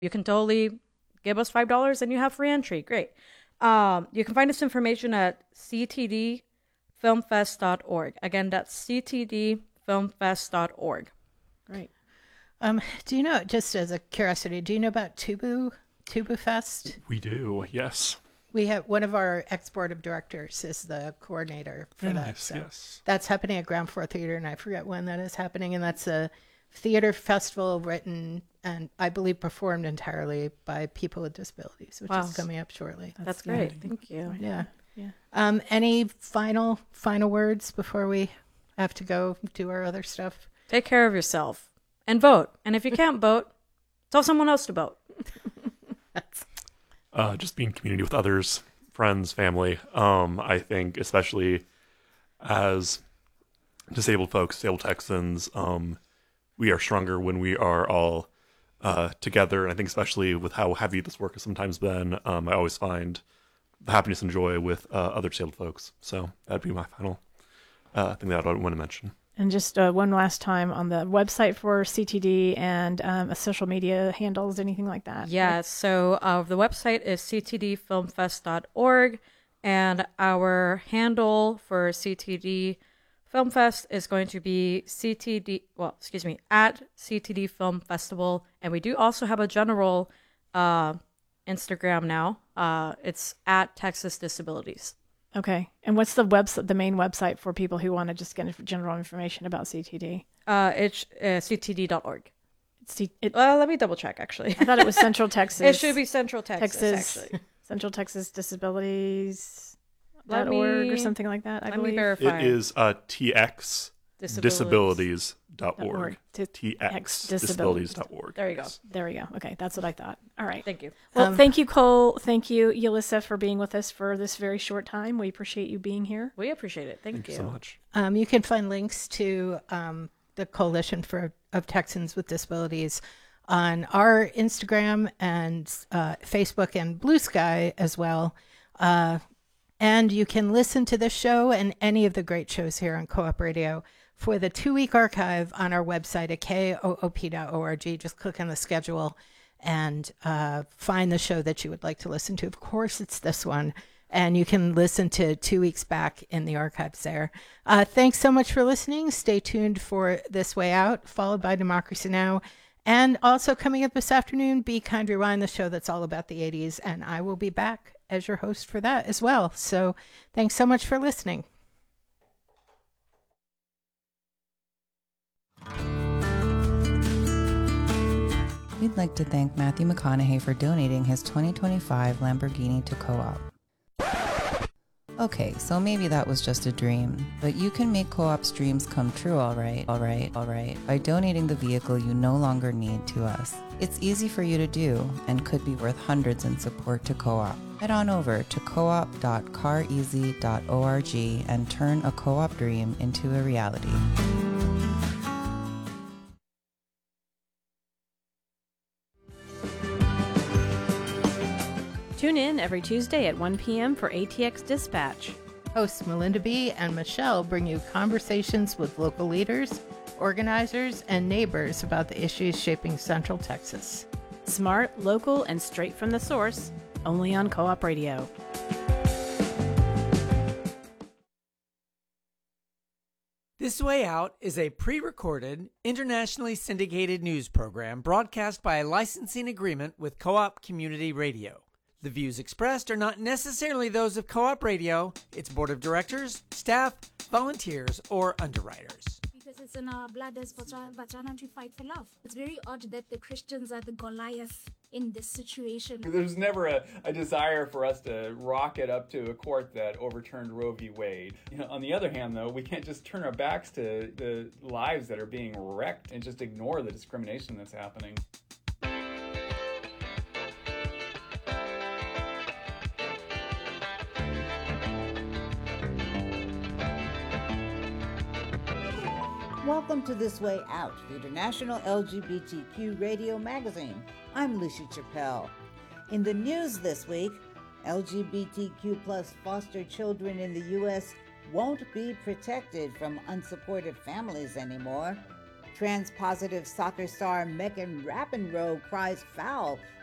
You can totally give us $5 and you have free entry. Great. You can find this information at ctdfilmfest.org. Again, that's ctdfilmfest.org. Great. Do you know, just as a curiosity, do you know about Tubu Fest? We do, yes. We have one of our ex-board of directors is the coordinator for that. Nice, so yes. That's happening at Ground Floor Theater, and I forget when that is happening. And that's a theater festival written and I believe performed entirely by people with disabilities, which is coming up shortly. That's great. Thank you. Yeah. Any final words before we have to go do our other stuff? Take care of yourself and vote. And if you can't vote, tell someone else to vote. Just being in community with others, friends, family. I think especially as disabled folks, disabled Texans, we are stronger when we are all together. And I think especially with how heavy this work has sometimes been, I always find the happiness and joy with other disabled folks. So that'd be my final thing that I want to mention. And just one last time on the website for CTD and social media handles, anything like that. Yeah, so the website is ctdfilmfest.org, and our handle for CTD Film Fest is going to be at CTD Film Festival. And we do also have a general Instagram now. It's at Texas Disabilities. Okay. And what's the main website for people who want to just get general information about CTD? It's ctd.org. Let me double check, actually. I thought it was Central Texas. It should be Central Texas, actually. Central Texas Disabilities.org or something like that, I believe. Let me verify. It is txdisabilities.org. txdisabilities.org. There you go. There we go. Okay, that's what I thought. All right. Thank you. Well, thank you, Cole. Thank you, Yelissa, for being with us for this very short time. We appreciate you being here. We appreciate it. Thank you so much. You can find links to the Coalition of Texans with Disabilities on our Instagram and Facebook and Blue Sky as well. And you can listen to this show and any of the great shows here on Co-op Radio for the 2-week archive on our website at koop.org. Just click on the schedule and find the show that you would like to listen to. Of course, it's this one. And you can listen to 2 weeks back in the archives there. Thanks so much for listening. Stay tuned for This Way Out, followed by Democracy Now! And also coming up this afternoon, Be Kind Rewind, the show that's all about the 80s. And I will be back as your host for that as well. So thanks so much for listening. We'd like to thank Matthew McConaughey for donating his 2025 Lamborghini to Co-op. Okay, so maybe that was just a dream, but you can make Co-op's dreams come true, all right, by donating the vehicle you no longer need to us. It's easy for you to do and could be worth hundreds in support to Co-op. Head on over to coop.careasy.org and turn a Co-op dream into a reality. Tune in every Tuesday at 1 p.m. for ATX Dispatch. Hosts Melinda B. and Michelle bring you conversations with local leaders, organizers, and neighbors about the issues shaping Central Texas. Smart, local, and straight from the source, only on Co-op Radio. This Way Out is a pre-recorded, internationally syndicated news program broadcast by a licensing agreement with Co-op Community Radio. The views expressed are not necessarily those of Co-op Radio, its board of directors, staff, volunteers, or underwriters. Because it's in our blood as Vajana to fight for love. It's very odd that the Christians are the Goliath in this situation. There's never a desire for us to rock it up to a court that overturned Roe v. Wade. On the other hand, though, we can't just turn our backs to the lives that are being wrecked and just ignore the discrimination that's happening. Welcome to This Way Out, the international LGBTQ radio magazine. I'm Lucy Chappelle. In the news this week, LGBTQ plus foster children in the U.S. won't be protected from unsupportive families anymore. Trans-positive soccer star Megan Rapinoe cries foul